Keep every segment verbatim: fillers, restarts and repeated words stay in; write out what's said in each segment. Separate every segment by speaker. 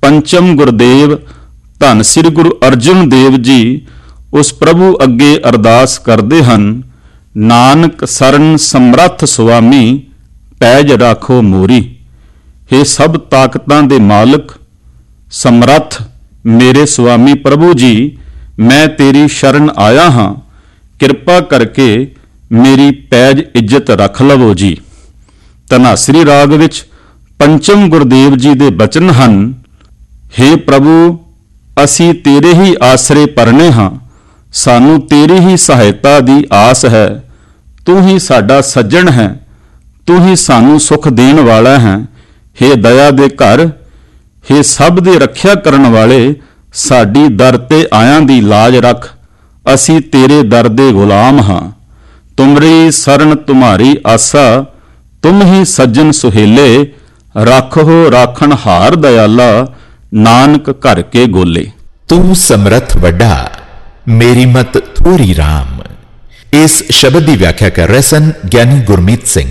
Speaker 1: पंचम गुरदेव धन श्री गुरु अर्जन देव जी उस प्रभु अगे अरदास करते हैं, नानक सरन समरथ सुआमी पैज राखो मोरी। हे सब ताकतां दे मालक समरथ मेरे सुआमी प्रभु जी, मैं तेरी शरण आया हाँ, किरपा करके मेरी पैज इज्जत रख लवो जी। धनासरी राग विच पंचम गुरदेव जी दे बचन हन, हे प्रभु असी तेरे ही आसरे परने हाँ, सानू तेरी ही सहायता दी आस है। तू ही साडा सज्जन है, तू ही सानू सुख देण वाला है। हे दया दे घर, हे सब दे रखिया करन वाले, साडी दर ते आयां दी लाज रख। असी तेरे दर दे गुलाम हाँ, तुमरी शरण तुम्हारी आसा। तुम ही सज्जन सुहेले, राखो राखण हार दयाला, नानक घर के गोले।
Speaker 2: तू समरथ वड्डा मेरी मत थोरी राम। इस शब्द की व्याख्या कर रहे सन ज्ञानी गुरमीत सिंह।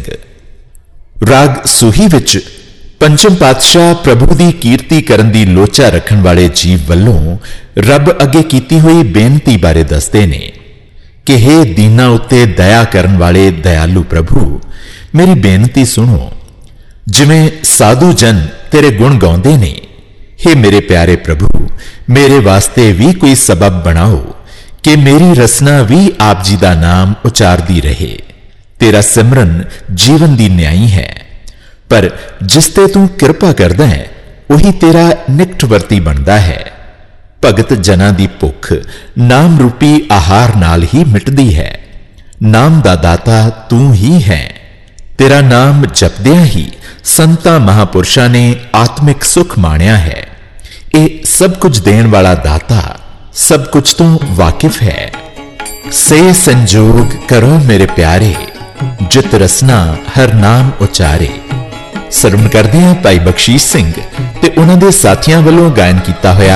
Speaker 2: राग सूही विच पंचम पातशाह प्रभु की कीर्ति करन दी लोचा रखण वाले जीव वल्लों रब अगे कीती हुई बेनती बारे दसदे ने कि हे दीना उत्ते दया करन वाले दयालु प्रभु, मेरी बेनती सुनो। जिवें साधु जन तेरे गुण गाउंदे ने, हे मेरे प्यारे प्रभु, मेरे वास्ते भी कोई सबब बनाओ कि मेरी रसना भी आप जी का नाम उचारदी रहे। तेरा सिमरन जीवन दी न्याई है, पर जिसते तू कृपा करदा है वही तेरा निकटवर्ती बनता है। भगत जना दी भुख नाम रूपी आहार नाल ही मिटदी है। नाम दा दाता तू ही है। तेरा नाम जपदिया ही संता महापुरुषां ने आत्मिक सुख माणिया है। ये सब कुछ देण वाला दाता सब कुछ तो वाकिफ है। से संजोग करो मेरे प्यारे, जित रसना हर नाम उचारे। सरवण करदे हां भाई बख्शीश सिंह ते उन्हां दे साथियां वल्लों गायन कीता होया